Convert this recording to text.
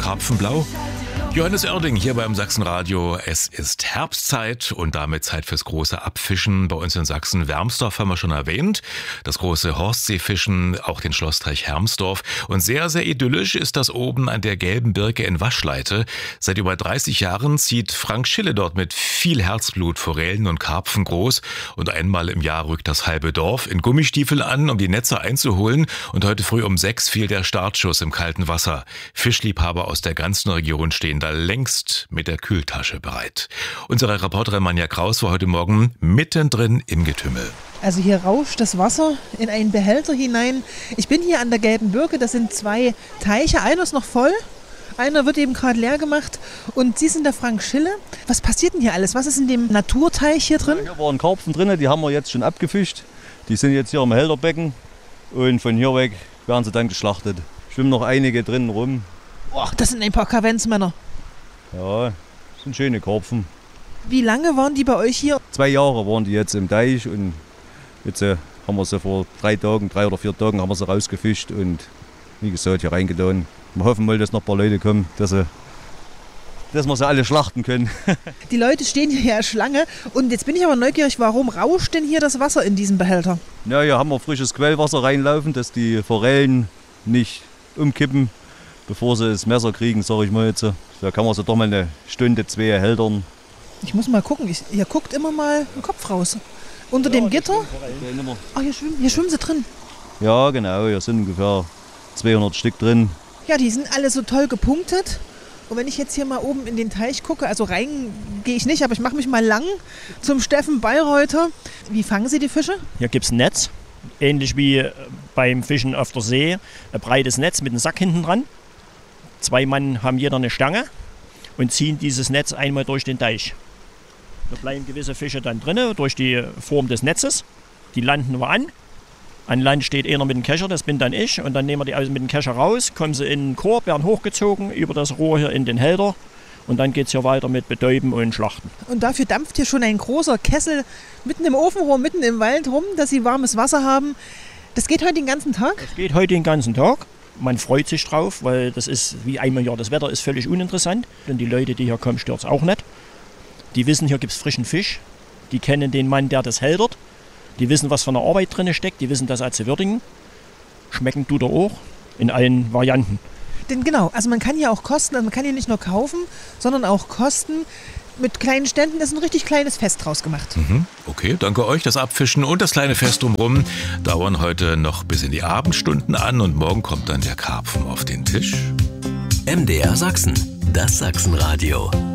Karpfenblau? Johannes Oerding hier beim Sachsenradio. Es ist Herbstzeit und damit Zeit fürs große Abfischen. Bei uns in Sachsen, Wermsdorf haben wir schon erwähnt. Das große Horstseefischen, auch den Schlossteich Hermsdorf. Und sehr, sehr idyllisch ist das oben an der Gelben Birke in Waschleite. Seit über 30 Jahren zieht Frank Schille dort mit viel Herzblut Forellen und Karpfen groß. Und einmal im Jahr rückt das halbe Dorf in Gummistiefeln an, um die Netze einzuholen. Und heute früh um 6 fiel der Startschuss im kalten Wasser. Fischliebhaber aus der ganzen Region stehen da längst mit der Kühltasche bereit. Unsere Reporterin Manja Kraus war heute Morgen mittendrin im Getümmel. Also hier rauscht das Wasser in einen Behälter hinein. Ich bin hier an der Gelben Birke, das sind 2 Teiche. Einer ist noch voll, einer wird eben gerade leer gemacht. Und Sie sind der Frank Schille. Was passiert denn hier alles? Was ist in dem Naturteich hier drin? Ja, hier waren Karpfen drin, die haben wir jetzt schon abgefischt. Die sind jetzt hier im Helderbecken und von hier weg werden sie dann geschlachtet. Schwimmen noch einige drinnen rum. Boah, das sind ein paar Kavenzmänner. Ja, das sind schöne Karpfen. Wie lange waren die bei euch hier? 2 Jahre waren die jetzt im Teich und jetzt haben wir sie vor 3 oder 4 Tagen haben wir sie rausgefischt und wie gesagt hier reingeladen. Wir hoffen mal, dass noch ein paar Leute kommen, dass wir sie alle schlachten können. Die Leute stehen hier ja Schlange und jetzt bin ich aber neugierig, warum rauscht denn hier das Wasser in diesem Behälter? Ja, hier haben wir frisches Quellwasser reinlaufen, dass die Forellen nicht umkippen, bevor sie das Messer kriegen, sage ich mal jetzt. Da kann man sie doch mal 1 Stunde, 2 hältern. Ich muss mal gucken, hier guckt immer mal ein Kopf raus. Unter dem Gitter? Ach, hier schwimmen sie drin. Ja, genau, hier sind ungefähr 200 Stück drin. Ja, die sind alle so toll gepunktet. Und wenn ich jetzt hier mal oben in den Teich gucke, also rein gehe ich nicht, aber ich mache mich mal lang zum Steffen Bayreuther. Wie fangen Sie die Fische? Hier gibt es ein Netz, ähnlich wie beim Fischen auf der See. Ein breites Netz mit einem Sack hinten dran. 2 Mann haben jeder eine Stange und ziehen dieses Netz einmal durch den Teich. Da bleiben gewisse Fische dann drin, durch die Form des Netzes. Die landen wir an. An Land steht einer mit dem Kescher, das bin dann ich. Und dann nehmen wir die mit dem Kescher raus, kommen sie in den Korb, werden hochgezogen über das Rohr hier in den Hälter. Und dann geht es hier weiter mit Betäuben und Schlachten. Und dafür dampft hier schon ein großer Kessel mitten im Ofen rum, mitten im Wald rum, dass Sie warmes Wasser haben. Das geht heute den ganzen Tag? Das geht heute den ganzen Tag. Man freut sich drauf, weil das ist wie einmal im Jahr. Das Wetter ist völlig uninteressant. Und die Leute, die hier kommen, stört es auch nicht. Die wissen, hier gibt es frischen Fisch. Die kennen den Mann, der das hältert. Die wissen, was für eine Arbeit drin steckt. Die wissen das auch zu würdigen. Schmecken tut er auch in allen Varianten. Denn genau, also man kann hier auch kosten. Also man kann hier nicht nur kaufen, sondern auch kosten. Mit kleinen Ständen, da ist ein richtig kleines Fest draus gemacht. Okay, danke euch. Das Abfischen und das kleine Fest drumherum dauern heute noch bis in die Abendstunden an und morgen kommt dann der Karpfen auf den Tisch. MDR Sachsen, das Sachsenradio.